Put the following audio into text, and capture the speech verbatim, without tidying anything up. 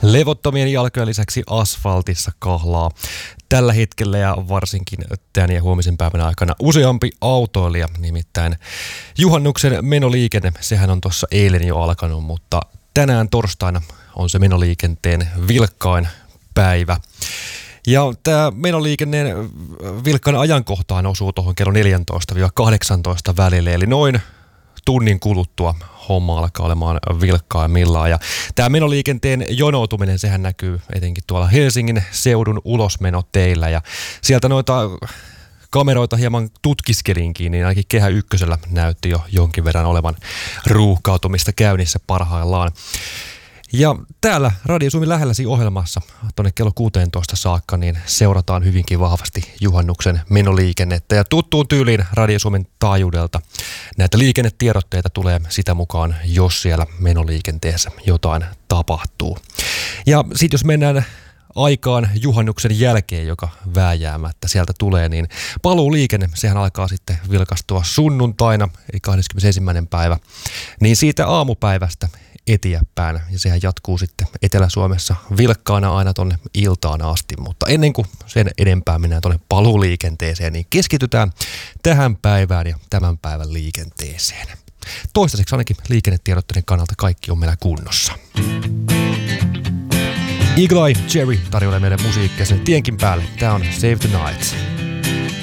Levottomien jalkojen lisäksi asfaltissa kahlaa tällä hetkellä ja varsinkin tämän ja huomisen päivän aikana useampi autoilija, nimittäin juhannuksen menoliikenne, sehän on tuossa eilen jo alkanut, mutta tänään torstaina on se menoliikenteen vilkkain päivä. Ja tämä menoliikenteen vilkkain ajankohtaan osuu tuohon kello neljätoista kahdeksantoista välille, eli noin tunnin kuluttua homma alkaa olemaan vilkkaimmillaan. Ja tämä menoliikenteen jonoutuminen, sehän näkyy etenkin tuolla Helsingin seudun ulosmenoteillä. Ja sieltä noita kameroita hieman tutkiskelinkin, niin ainakin Kehä Ykkösellä näytti jo jonkin verran olevan ruuhkautumista käynnissä parhaillaan. Ja täällä Radio Suomi lähelläsi ohjelmassa tuonne kello kuusitoista saakka niin seurataan hyvinkin vahvasti juhannuksen menoliikennettä. Ja tuttuun tyyliin Radio Suomen taajuudelta näitä liikennetiedotteita tulee sitä mukaan, jos siellä menoliikenteessä jotain tapahtuu. Ja sitten jos mennään aikaan juhannuksen jälkeen, joka vääjäämättä sieltä tulee, niin paluuliikenne, sehän alkaa sitten vilkastua sunnuntaina, eli kahdeskymmenesensimmäinen päivä, niin siitä aamupäivästä eteenpäin, ja sehän jatkuu sitten Etelä-Suomessa vilkkaana aina tonne iltaan asti, mutta ennen kuin sen edempää mennään tonne paluuliikenteeseen, niin keskitytään tähän päivään ja tämän päivän liikenteeseen. Toistaiseksi ainakin liikennetiedotteiden kannalta kaikki on meillä kunnossa. Eagle Eye Cherry tarjoilee meille musiikkia sen tienkin päälle. Tää on Save the Night.